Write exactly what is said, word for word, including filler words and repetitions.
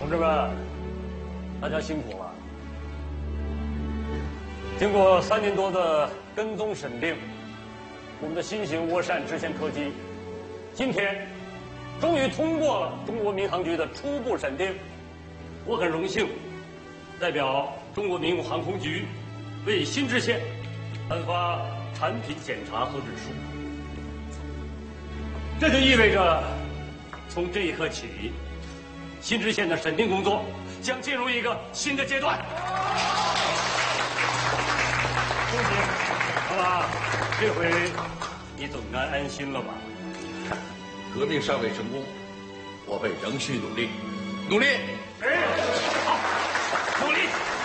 志们，大家辛苦了。经过三年多的跟踪审定，我们的新型涡扇支线客机，今天终于通过了中国民航局的初步审定。我很荣幸代表中国民用航空局为新支线颁发产品检查核准书。这就意味着，从这一刻起，新支线的审定工作将进入一个新的阶段。恭喜，好吧，这回你总该安心了吧？ 革命尚未成功，我们仍需努力，努力。 哎，好，努力。